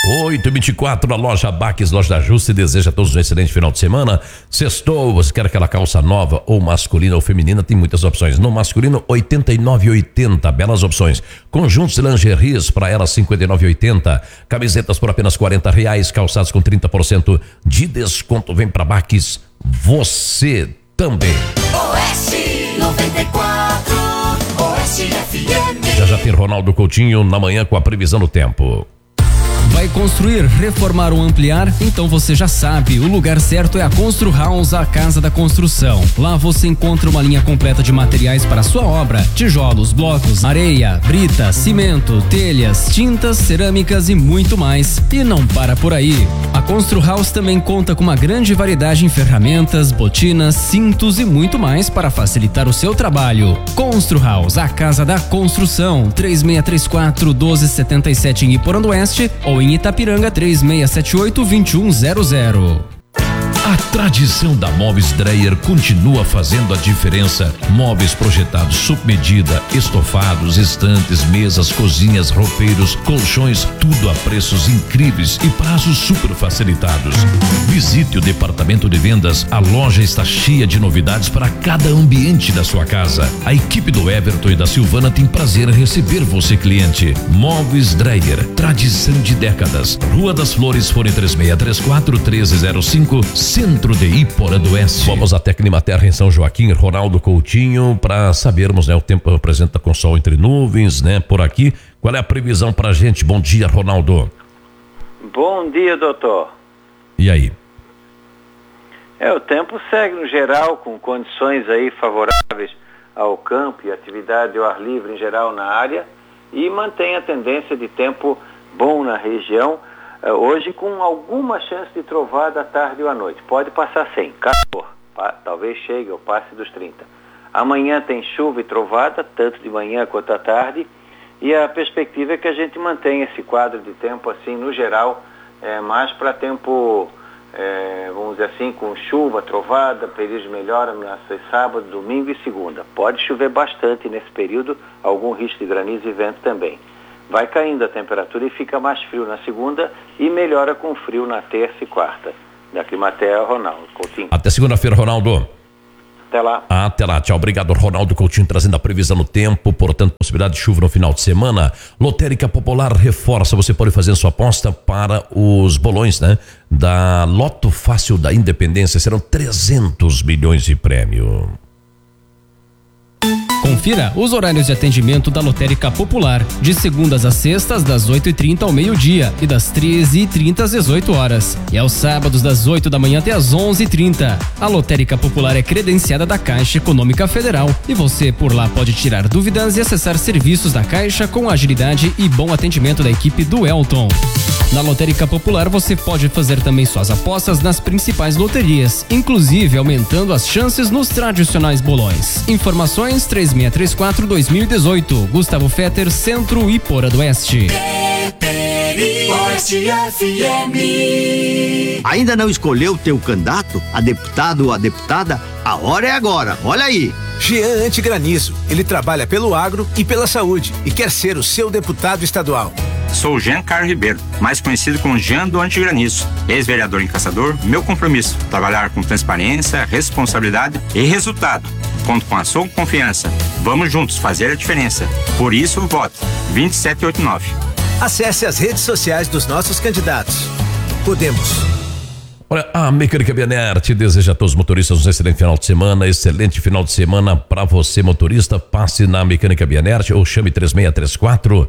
8h24, a loja Baques, loja da Justa, deseja a todos um excelente final de semana. Sextou, você quer aquela calça nova ou masculina ou feminina, tem muitas opções. No masculino, R$ 89,80, belas opções. Conjuntos e lingeries para elas, R$ 59,80. Camisetas por apenas R$40, calçados com 30% de desconto. Vem pra Baques, você também. Oeste 94, Oeste FM. Já tem Ronaldo Coutinho na manhã com a previsão do tempo. Vai construir, reformar ou ampliar? Então você já sabe, o lugar certo é a Constru House, a casa da construção. Lá você encontra uma linha completa de materiais para a sua obra: tijolos, blocos, areia, brita, cimento, telhas, tintas, cerâmicas e muito mais. E não para por aí. A Constru House também conta com uma grande variedade em ferramentas, botinas, cintos e muito mais para facilitar o seu trabalho. Constru House, a casa da construção. 3634-1277 em Iporã do Oeste ou em Itapiranga 3678-2100. A tradição da Móveis Dreyer continua fazendo a diferença. Móveis projetados sob medida, estofados, estantes, mesas, cozinhas, roupeiros, colchões, tudo a preços incríveis e prazos super facilitados. Visite o departamento de vendas, a loja está cheia de novidades para cada ambiente da sua casa. A equipe do Everton e da Silvana tem prazer em receber você, cliente. Móveis Dreyer, tradição de décadas. Rua das Flores, fone 3634-1305, Centro de Iporã do Oeste. Vamos até Climaterra em São Joaquim, Ronaldo Coutinho, para sabermos, né, o tempo apresenta com sol entre nuvens, né, por aqui. Qual é a previsão pra gente? Bom dia, Ronaldo. Bom dia, doutor. E aí? O tempo segue no geral com condições aí favoráveis ao campo e atividade ao ar livre em geral na área e mantém a tendência de tempo bom na região. Hoje com alguma chance de trovada à tarde ou à noite. Pode passar sem calor, talvez chegue ou passe dos 30. Amanhã tem chuva e trovada, tanto de manhã quanto à tarde, e a perspectiva é que a gente mantenha esse quadro de tempo assim, no geral, mais para tempo, vamos dizer assim, com chuva, trovada, período de melhora na sábado, domingo e segunda. Pode chover bastante nesse período, algum risco de granizo e vento também. Vai caindo a temperatura e fica mais frio na segunda e melhora com frio na terça e quarta. Da Climaterra, Ronaldo Coutinho. Até segunda-feira, Ronaldo. Até lá. Até lá, tchau. Obrigado, Ronaldo Coutinho, trazendo a previsão do tempo, portanto, possibilidade de chuva no final de semana. Lotérica Popular reforça, você pode fazer sua aposta para os bolões, né? Da Loto Fácil da Independência, serão 300 milhões de prêmio. Confira os horários de atendimento da Lotérica Popular, de segundas a sextas, das 8h30 ao meio-dia e das 13h30 às 18 horas. E aos sábados, das 8 da manhã até às 11h30. A Lotérica Popular é credenciada da Caixa Econômica Federal e você por lá pode tirar dúvidas e acessar serviços da Caixa com agilidade e bom atendimento da equipe do Elton. Na Lotérica Popular você pode fazer também suas apostas nas principais loterias, inclusive aumentando as chances nos tradicionais bolões. Informações 3634-2018. Gustavo Fetter, Centro Iporã do Oeste. Oeste FM. Ainda não escolheu teu candidato, a deputado ou a deputada? A hora é agora, olha aí. Jean Antigranizo, ele trabalha pelo agro e pela saúde e quer ser o seu deputado estadual. Sou Jean Carlos Ribeiro, mais conhecido como Jean do Antigranizo. Ex-vereador em Caçador, meu compromisso, trabalhar com transparência, responsabilidade e resultado. Conto com a sua confiança. Vamos juntos fazer a diferença. Por isso, vote 2789. Acesse as redes sociais dos nossos candidatos. Podemos. Olha, a Mecânica Bianert deseja a todos os motoristas um excelente final de semana. Excelente final de semana para você, motorista. Passe na Mecânica Bianert ou chame 3634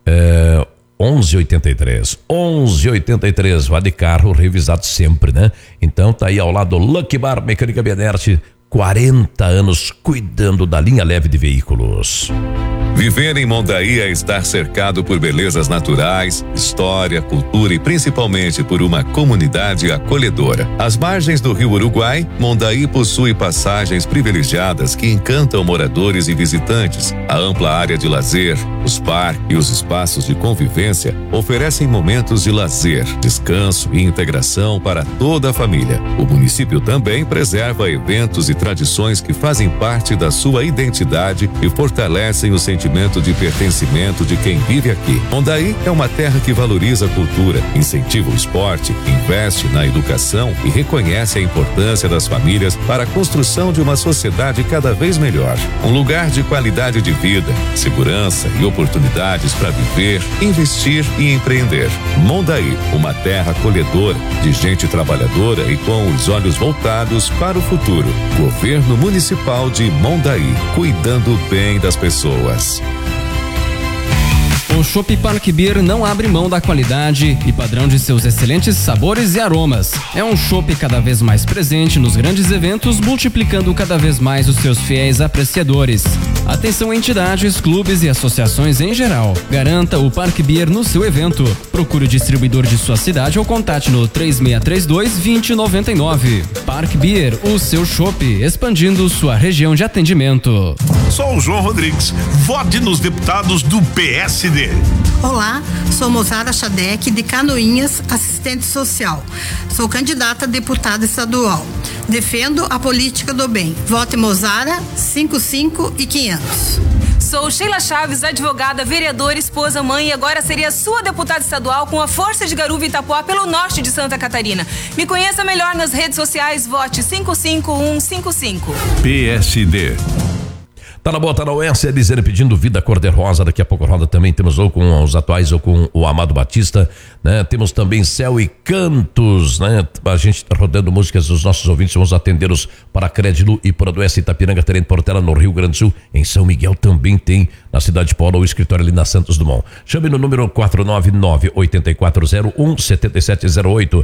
1183. Vá de carro revisado sempre, né? Então tá aí ao lado do Lucky Bar Mecânica Bianert, 40 anos cuidando da linha leve de veículos. Viver em Mondaí é estar cercado por belezas naturais, história, cultura e principalmente por uma comunidade acolhedora. Às margens do Rio Uruguai, Mondaí possui passagens privilegiadas que encantam moradores e visitantes. A ampla área de lazer, os parques e os espaços de convivência oferecem momentos de lazer, descanso e integração para toda a família. O município também preserva eventos e tradições que fazem parte da sua identidade e fortalecem o sentimento de pertencimento de quem vive aqui. Mondaí é uma terra que valoriza a cultura, incentiva o esporte, investe na educação e reconhece a importância das famílias para a construção de uma sociedade cada vez melhor. Um lugar de qualidade de vida, segurança e oportunidades para viver, investir e empreender. Mondaí, uma terra acolhedora, de gente trabalhadora e com os olhos voltados para o futuro. Governo Municipal de Mondaí, cuidando bem das pessoas. O Chopp Park Beer não abre mão da qualidade e padrão de seus excelentes sabores e aromas. É um chopp cada vez mais presente nos grandes eventos, multiplicando cada vez mais os seus fiéis apreciadores. Atenção entidades, clubes e associações em geral. Garanta o Park Beer no seu evento. Procure o distribuidor de sua cidade ou contate no 3632-2099. Park Beer, o seu chopp, expandindo sua região de atendimento. Sou o João Rodrigues. Vote nos deputados do PSD. Olá, sou Mozara Chadec, de Canoinhas, assistente social. Sou candidata a deputada estadual. Defendo a política do bem. Vote Mozara, 55 e 500. Sou Sheila Chaves, advogada, vereadora, esposa, mãe e agora seria sua deputada estadual com a força de Garuva e Itapuá pelo norte de Santa Catarina. Me conheça melhor nas redes sociais, vote 55155. PSD. Tá na boa, tá na OS, Elisene pedindo Vida Cor-de-Rosa, daqui a pouco roda também, temos ou com os atuais ou com o Amado Batista, né? Temos também Céu e Cantos, né? A gente tá rodando músicas dos nossos ouvintes, vamos atendê-los para Crédilo e para do S Itapiranga, Terem Portela no Rio Grande do Sul, em São Miguel também tem, na cidade de Paula, o escritório ali na Santos Dumont. Chame no número 499-8401-7708,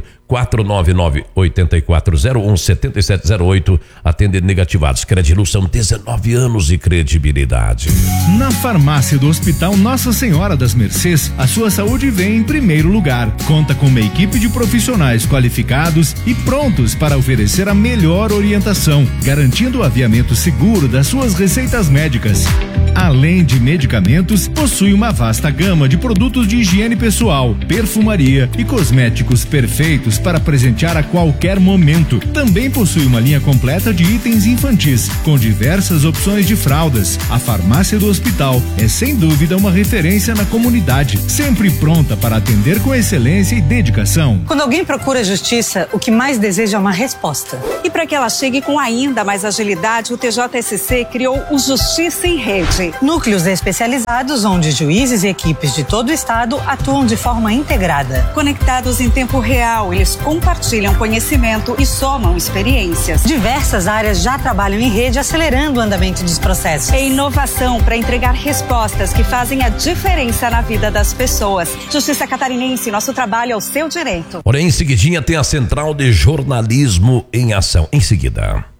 499-8401-7708, atender negativados. Crédilo são 19 anos de credibilidade. Na farmácia do Hospital Nossa Senhora das Mercês, a sua saúde vem em primeiro lugar. Conta com uma equipe de profissionais qualificados e prontos para oferecer a melhor orientação, garantindo o aviamento seguro das suas receitas médicas. Além de medicamentos, possui uma vasta gama de produtos de higiene pessoal, perfumaria e cosméticos perfeitos para presentear a qualquer momento. Também possui uma linha completa de itens infantis, com diversas opções de fraldas. A farmácia do hospital é sem dúvida uma referência na comunidade, sempre pronta para atender com excelência e dedicação. Quando alguém procura justiça, o que mais deseja é uma resposta. E para que ela chegue com ainda mais agilidade, o TJSC criou o Justiça em Rede. Núcleos especializados onde juízes e equipes de todo o estado atuam de forma integrada. Conectados em tempo real, eles compartilham conhecimento e somam experiências. Diversas áreas já trabalham em rede, acelerando o andamento dos processos. É inovação para entregar respostas que fazem a diferença na vida das pessoas. Justiça Catarinense, nosso trabalho é o seu direito. Porém, em seguidinha tem a Central de Jornalismo em Ação. Em seguida.